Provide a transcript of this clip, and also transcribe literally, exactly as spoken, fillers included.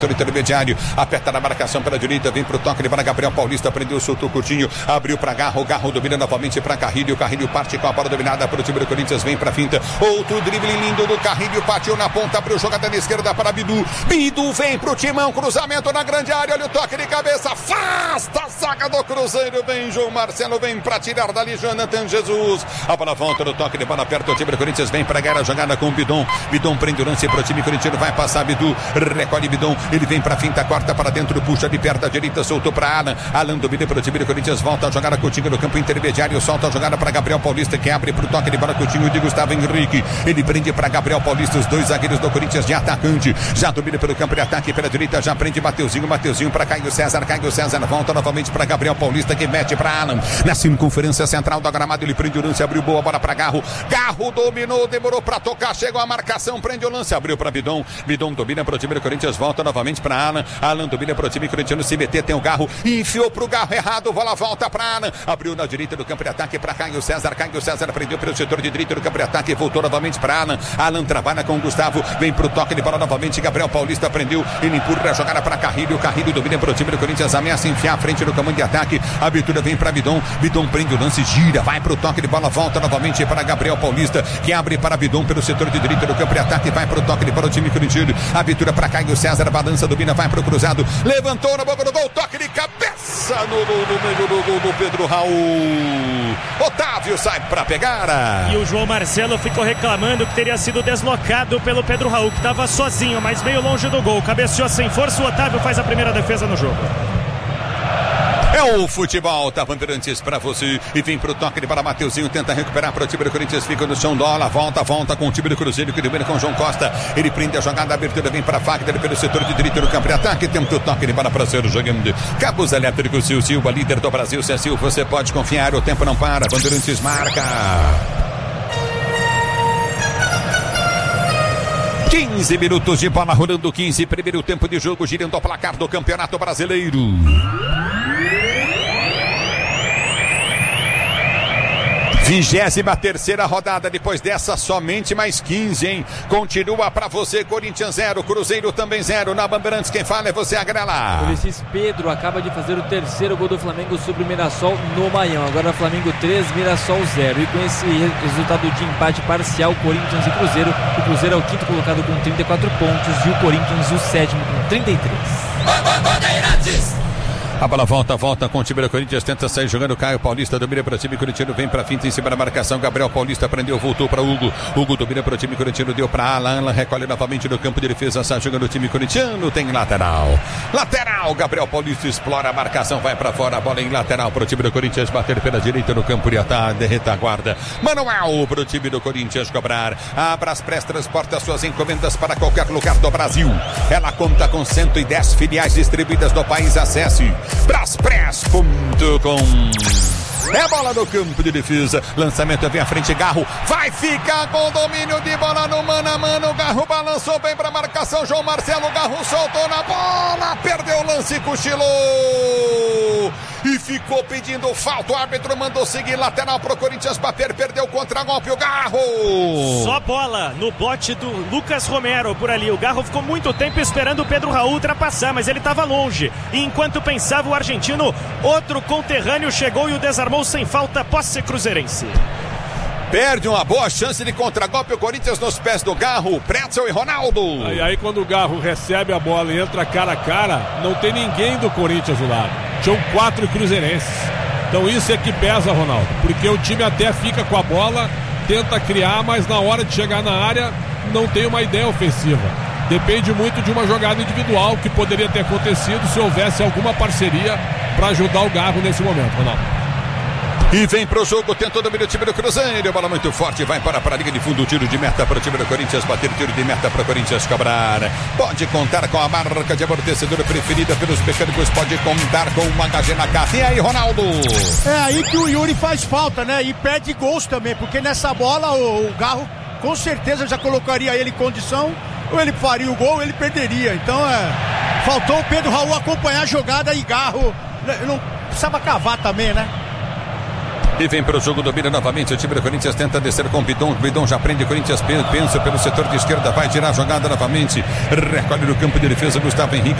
intermediário, aperta na marcação pela direita, vem pro toque, ele vai na Gabriel Paulista, prendeu, soltou curtinho, abriu pra Garro, Garro domina novamente pra Carrilho, Carrilho parte com a bola dominada pro time do Corinthians, vem pra finta, outro drible lindo do Carrilho, partiu na ponta, abriu jogada na esquerda para Bidu, Bidu vem pro timão, cruzamento na grande área, olha o toque de cabeça, afasta a zaga do Cruzeiro, vem João Marcelo, vem pra tirar dali Jonathan Jesus, a bola volta no toque de bola perto, o time do Corinthians vem pra ganhar a jogada com o Bidon, Bidon prende o lance pro time corintiano, vai passar Bidu, recolhe Bidon, ele vem pra finta, corta para dentro, puxa de perto à direita, soltou para Alan. Alan domina para o time do Corinthians, volta a jogada Coutinho no campo intermediário, solta a jogada para Gabriel Paulista, que abre para o toque de bola Coutinho de Gustavo Henrique. Ele prende para Gabriel Paulista, os dois zagueiros do Corinthians de atacante. Já domina pelo campo de ataque pela direita, já prende Mateuzinho, Mateuzinho para Caio César, Caio César volta novamente para Gabriel Paulista, que mete para Alan. Na circunferência central do gramado, ele prende o lance, abriu boa bola para Garro. Garro dominou, demorou para tocar, chegou a marcação, prende o lance, abriu para Bidon. Bidon domina para o time do Corinthians, volta novamente para Alan. Alan domina para o time corintiano, se meter, tem o Garro, enfiou pro Garro errado, bola volta para Alan, abriu na direita do campo de ataque para Caio César, Caio César prendeu pelo setor de direita do campo de ataque, voltou novamente para Alan, Alan trabalha com o Gustavo, vem pro toque de bola novamente, Gabriel Paulista prendeu, ele empurra a jogada para Carrilho, Carrilho domina para o time do Corinthians, ameaça enfiar a frente no comando de ataque, a abertura vem para Bidon, Bidon prende o lance, gira, vai pro toque de bola, volta novamente para Gabriel Paulista, que abre para Bidon pelo setor de direita do campo de ataque, vai pro toque de bola o time corintiano, abertura para Caio César, balança, domina, vai pro cruzado, levantou na boca do gol, toque de cabeça no, no, no meio do gol do Pedro Raul. Otávio sai pra pegar. E o João Marcelo ficou reclamando que teria sido deslocado pelo Pedro Raul, que estava sozinho, mas meio longe do gol. Cabeceou sem força, o Otávio faz a primeira defesa no jogo. É o futebol, tá Bandeirantes pra você. E vem pro toque de bola, Mateuzinho tenta recuperar pro time do Corinthians, fica no chão, Dola, volta, volta com o time do Cruzeiro, que domina com o João Costa. Ele prende a jogada, a abertura vem pra Fagner pelo setor de direito no campo de ataque. Tenta o toque de bola pra ser jogando. Cabos elétricos Sil Silva, líder do Brasil, Cecil, você pode confiar, o tempo não para. Bandeirantes marca. quinze minutos de bola rolando, quinze, primeiro tempo de jogo, girando ao placar do Campeonato Brasileiro. Vigésima terceira rodada, depois dessa somente mais quinze, hein? Continua pra você, Corinthians zero, Cruzeiro também zero, na Bandeirantes quem fala é você, Agrela. Ulisses Pedro acaba de fazer o terceiro gol do Flamengo sobre o Mirassol no Maião, agora Flamengo três, Mirassol zero, e com esse resultado de empate parcial, Corinthians e Cruzeiro, o Cruzeiro é o quinto colocado com trinta e quatro pontos e o Corinthians o sétimo com trinta e três. Bandeirantes! A bola volta, volta com o time do Corinthians, tenta sair jogando, Caio Paulista domina para o time corintiano, vem para finta em cima da marcação, Gabriel Paulista prendeu, voltou para Hugo, Hugo domina para o time corintiano, deu para Alan, Alan recolhe novamente no campo de defesa, sai jogando o time corintiano, tem lateral, lateral, Gabriel Paulista explora a marcação, vai para fora, a bola em lateral para o time do Corinthians, bater pela direita no campo de ataque, retaguarda, Manuel para o time do Corinthians cobrar, a Braspress transporta suas encomendas para qualquer lugar do Brasil, ela conta com cento e dez filiais distribuídas no país, acesse braspress ponto com. É bola no campo de defesa, lançamento vem à frente, Garro vai ficar com domínio de bola no mano a mano, Garro balançou bem pra marcação, João Marcelo, Garro soltou na bola, perdeu o lance, cochilou e ficou pedindo falta, o árbitro mandou seguir, lateral pro Corinthians bater, perdeu o contra-golpe, o Garro. Só bola no bote do Lucas Romero por ali, o Garro ficou muito tempo esperando o Pedro Raul ultrapassar, mas ele estava longe, e enquanto pensava o argentino, outro conterrâneo chegou e o desarmou sem falta, posse cruzeirense. Perde uma boa chance de contra-golpe o Corinthians nos pés do Garro, Pretzel e Ronaldo. Aí, aí quando o Garro recebe a bola e entra cara a cara, não tem ninguém do Corinthians do lado. Tinham quatro cruzeirenses. Então isso é que pesa, Ronaldo, porque o time até fica com a bola, tenta criar, mas na hora de chegar na área não tem uma ideia ofensiva. Depende muito de uma jogada individual que poderia ter acontecido se houvesse alguma parceria para ajudar o Garro nesse momento, Ronaldo. E vem pro jogo, tentou dominar o time do Cruzeiro, bola muito forte, vai para, para a linha de fundo, tiro de meta para o time do Corinthians, bater tiro de meta para o Corinthians cobrar. Pode contar com a marca de amortecedor preferida pelos mecânicos, pode contar com uma H G na carta. E aí, Ronaldo? É aí que o Yuri faz falta, né? E perde gols também, porque nessa bola o, o Garro com certeza já colocaria ele em condição, ou ele faria o gol, ou ele perderia. Então é, faltou o Pedro Raul acompanhar a jogada e Garro não precisava cavar também, né? E vem para o jogo, domina novamente o time do Corinthians, tenta descer com o Bidon. Bidon já prende o Corinthians, pensa pelo setor de esquerda, vai tirar a jogada novamente. Recolhe no campo de defesa Gustavo Henrique.